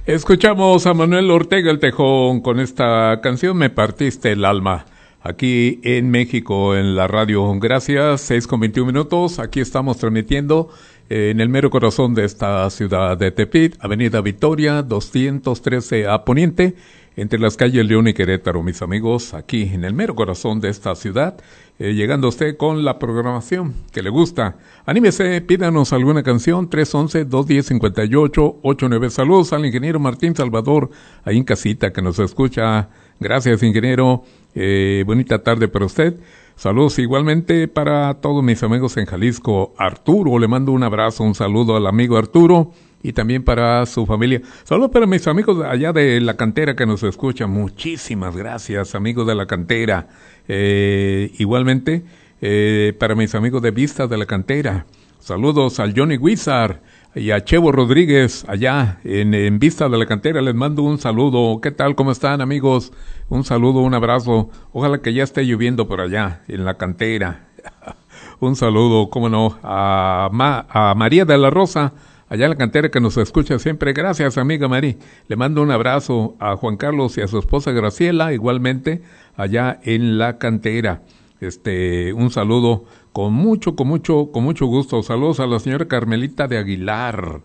Escuchamos a Manuel Ortega el Tejón con esta canción Me partiste el alma. Aquí en México, en la radio. Gracias, 6:21. Aquí estamos transmitiendo en el mero corazón de esta ciudad de Tepit, Avenida Victoria, 213 a Poniente, entre las calles León y Querétaro, mis amigos, aquí en el mero corazón de esta ciudad, llegando usted con la programación que le gusta. Anímese, pídanos alguna canción, 311-210-5889. Saludos al ingeniero Martín Salvador, ahí en casita, que nos escucha. Gracias, ingeniero. Bonita tarde para usted. Saludos igualmente para todos mis amigos en Jalisco. Arturo, le mando un abrazo, un saludo al amigo Arturo y también para su familia. Saludos para mis amigos allá de La Cantera que nos escuchan. Muchísimas gracias, amigos de La Cantera. Igualmente para mis amigos de Vistas de La Cantera. Saludos al Johnny Wizard y a Chevo Rodríguez allá en Vista de La Cantera. Les mando un saludo. ¿Qué tal? ¿Cómo están, amigos? Un saludo, un abrazo. Ojalá que ya esté lloviendo por allá en La Cantera. Un saludo, cómo no, a María de la Rosa allá en La Cantera, que nos escucha siempre. Gracias, amiga Mari. Le mando un abrazo a Juan Carlos y a su esposa Graciela, igualmente allá en La Cantera. Un saludo con mucho gusto. Saludos a la señora Carmelita de Aguilar,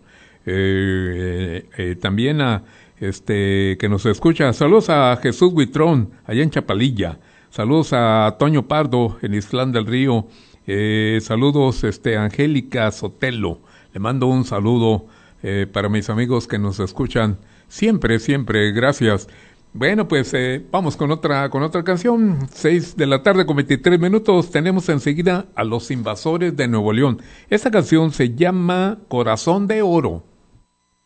también a que nos escucha. Saludos a Jesús Huitrón allá en Chapalilla. Saludos a Toño Pardo en Islán del Río. Saludos a Angélica Sotelo. Le mando un saludo para mis amigos que nos escuchan siempre, gracias. Bueno, pues vamos con otra canción. 6:23. Tenemos enseguida a Los Invasores de Nuevo León. Esta canción se llama Corazón de Oro.